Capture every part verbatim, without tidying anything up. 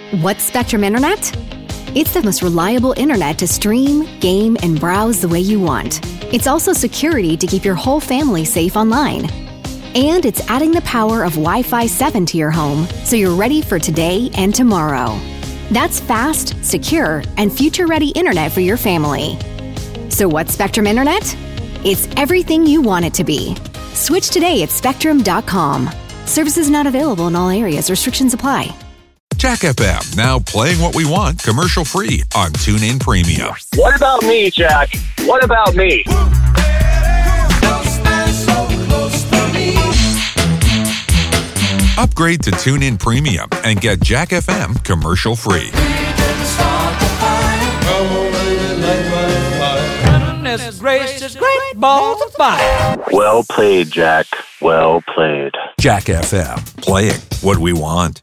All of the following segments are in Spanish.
What's Spectrum Internet? It's the most reliable internet to stream, game, and browse the way you want. It's also security to keep your whole family safe online. And it's adding the power of Wi-Fi seven to your home so you're ready for today and tomorrow. That's fast, secure, and future-ready internet for your family. So what's Spectrum Internet? It's everything you want it to be. Switch today at spectrum dot com. Services not available in all areas. Restrictions apply. Jack F M, now playing what we want commercial-free on TuneIn Premium. What about me, Jack? What about me? Upgrade to TuneIn Premium and get Jack F M commercial-free. Gracious, great balls of fire. Well played, Jack. Well played. Jack F M, playing what we want.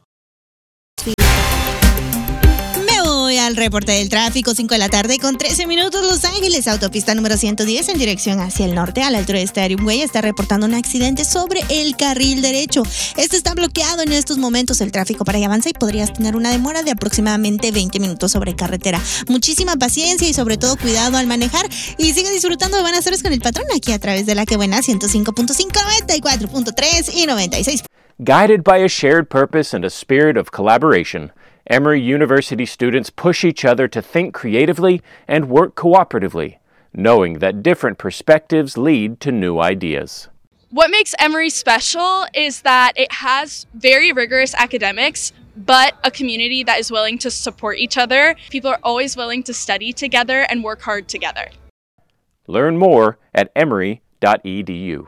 Al reporte del tráfico, cinco de la tarde con trece minutos, Los Ángeles, autopista número ciento diez en dirección hacia el norte, a la altura de Stadium Way, está reportando un accidente sobre el carril derecho. Este está bloqueado en estos momentos, el tráfico para allá avanza y podrías tener una demora de aproximadamente veinte minutos sobre carretera. Muchísima paciencia y sobre todo cuidado al manejar, y sigue disfrutando de buenas tardes con el patrón aquí a través de La Que Buena ciento cinco punto cinco, noventa y cuatro punto tres y noventa y seis. Guided by a shared purpose and a spirit of collaboration, Emory University students push each other to think creatively and work cooperatively, knowing that different perspectives lead to new ideas. What makes Emory special is that it has very rigorous academics, but a community that is willing to support each other. People are always willing to study together and work hard together. Learn more at emory dot e d u.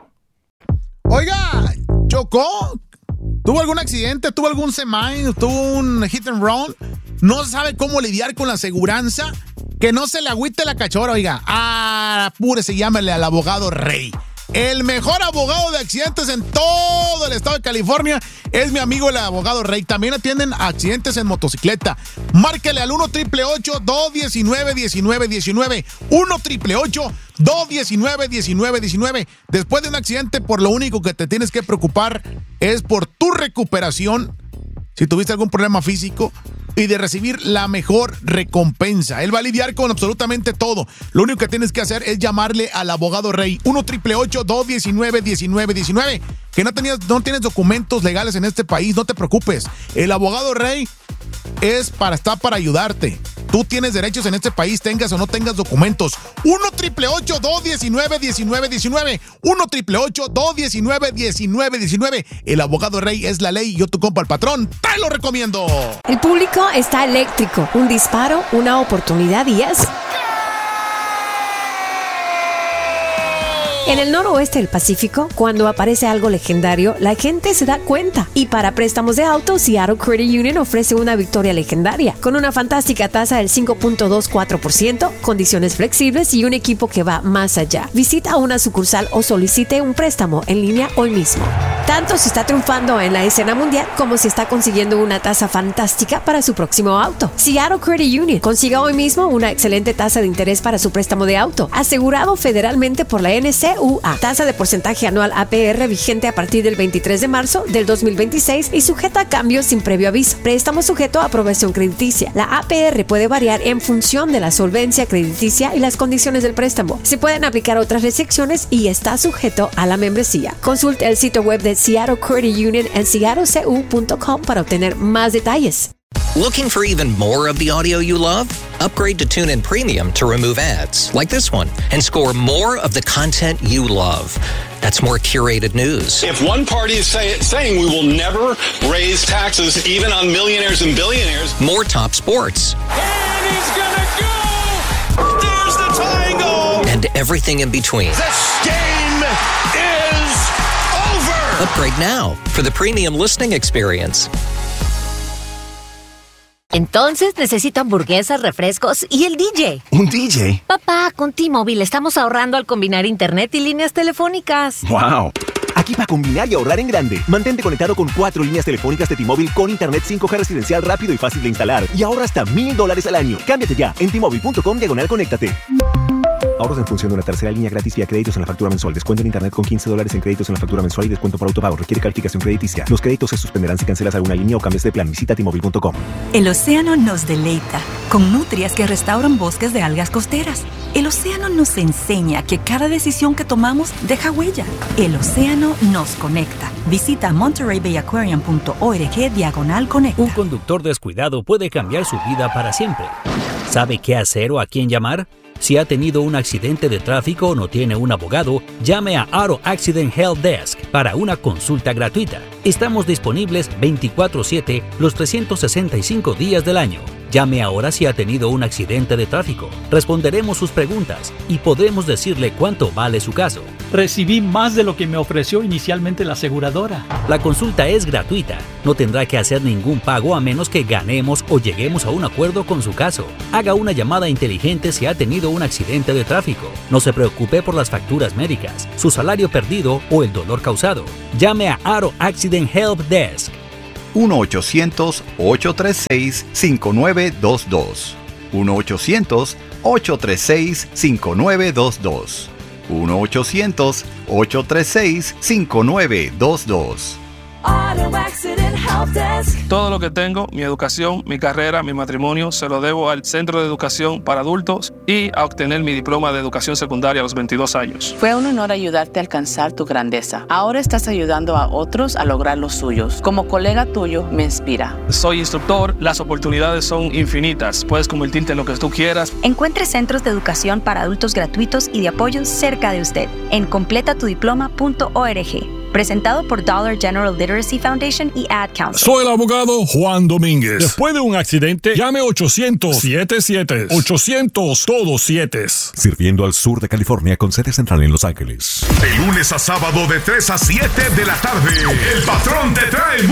Oiga, chocó. ¿Tuvo algún accidente? ¿Tuvo algún semi? ¿Tuvo un hit and run? ¿No sabe cómo lidiar con la aseguranza? Que no se le agüite la cachorra, oiga. Ah, apúrese, llámele al abogado Rey. El mejor abogado de accidentes en todo el estado de California es mi amigo el abogado Rey. También atienden accidentes en motocicleta. Márquele al uno, ocho ocho ocho, dos uno nueve, uno nueve uno nueve. uno, ocho ocho ocho, dos uno nueve, uno nueve uno nueve. Después de un accidente, por lo único que te tienes que preocupar es por tu recuperación. Si tuviste algún problema físico, y de recibir la mejor recompensa. Él va a lidiar con absolutamente todo. Lo único que tienes que hacer es llamarle al abogado Rey. uno, ocho ocho ocho, dos uno nueve, uno nueve uno nueve. Que no, tenías, no tienes documentos legales en este país, no te preocupes. El abogado Rey es para, está para ayudarte. Tú tienes derechos en este país, tengas o no tengas documentos. uno, ocho ocho ocho, dos uno nueve, uno nueve uno nueve. uno, ocho ocho ocho, dos uno nueve, uno nueve uno nueve. El abogado Rey es la ley. Yo, tu compa, el patrón, te lo recomiendo. El público está eléctrico. Un disparo, una oportunidad y es... En el noroeste del Pacífico, cuando aparece algo legendario, la gente se da cuenta. Y para préstamos de auto, Seattle Credit Union ofrece una victoria legendaria, con una fantástica tasa del cinco punto veinticuatro por ciento, condiciones flexibles y un equipo que va más allá. Visita una sucursal o solicite un préstamo en línea hoy mismo. Tanto si está triunfando en la escena mundial como si está consiguiendo una tasa fantástica para su próximo auto. Seattle Credit Union. Consiga hoy mismo una excelente tasa de interés para su préstamo de auto, asegurado federalmente por la N C U A. Tasa de porcentaje anual A P R vigente a partir del veintitrés de marzo del dos mil veintiséis y sujeta a cambios sin previo aviso. Préstamo sujeto a aprobación crediticia. La A P R puede variar en función de la solvencia crediticia y las condiciones del préstamo. Se pueden aplicar otras restricciones y está sujeto a la membresía. Consulte el sitio web de Seattle Credit Union en seattle c u punto com para obtener más detalles. Looking for even more of the audio you love? Upgrade to TuneIn Premium to remove ads, like this one, and score more of the content you love. That's more curated news. If one party is say, saying we will never raise taxes even on millionaires and billionaires. More top sports. And he's gonna go! There's the tying goal! And everything in between. This game is over! Upgrade now for the premium listening experience. Entonces necesito hamburguesas, refrescos y el D J. ¿Un D J? Papá, con T-Mobile estamos ahorrando al combinar internet y líneas telefónicas. ¡Wow! Aquí para combinar y ahorrar en grande. Mantente conectado con cuatro líneas telefónicas de T-Mobile con internet cinco G residencial rápido y fácil de instalar. Y ahorra hasta mil dólares al año. Cámbiate ya en T Mobile punto com diagonal conéctate. Ahorros en función de una tercera línea gratis vía créditos en la factura mensual. Descuento en internet con quince dólares en créditos en la factura mensual y descuento por autopago. Requiere calificación crediticia. Los créditos se suspenderán si cancelas alguna línea o cambias de plan. Visita T Mobile punto com. El océano nos deleita con nutrias que restauran bosques de algas costeras. El océano nos enseña que cada decisión que tomamos deja huella. El océano nos conecta. Visita monterey bay aquarium punto org diagonal conecta. Un conductor descuidado puede cambiar su vida para siempre. ¿Sabe qué hacer o a quién llamar? Si ha tenido un accidente de tráfico o no tiene un abogado, llame a Auto Accident Help Desk para una consulta gratuita. Estamos disponibles veinticuatro siete los trescientos sesenta y cinco días del año. Llame ahora si ha tenido un accidente de tráfico. Responderemos sus preguntas y podremos decirle cuánto vale su caso. Recibí más de lo que me ofreció inicialmente la aseguradora. La consulta es gratuita. No tendrá que hacer ningún pago a menos que ganemos o lleguemos a un acuerdo con su caso. Haga una llamada inteligente si ha tenido un accidente de tráfico. No se preocupe por las facturas médicas, su salario perdido o el dolor causado. Llame a Auto Accident Help Desk. uno ochocientos, ocho tres seis, cinco nueve dos dos. uno ochocientos, ocho tres seis, cinco nueve dos dos. uno ochocientos, ocho tres seis, cinco nueve dos dos. Todo lo que tengo, mi educación, mi carrera, mi matrimonio, se lo debo al Centro de Educación para Adultos y a obtener mi diploma de educación secundaria a los veintidós años. Fue un honor ayudarte a alcanzar tu grandeza. Ahora estás ayudando a otros a lograr los suyos. Como colega tuyo, me inspira. Soy instructor, las oportunidades son infinitas. Puedes convertirte en lo que tú quieras. Encuentre centros de educación para adultos gratuitos y de apoyo cerca de usted en completa tu diploma punto org. Presentado por Dollar General Literacy Foundation y Ad Council. Soy el abogado Juan Domínguez. Después de un accidente, llame ochocientos, siete siete. ochocientos, todos siete. Sirviendo al sur de California con sede central en Los Ángeles. De lunes a sábado de tres a siete de la tarde, el patrón te trae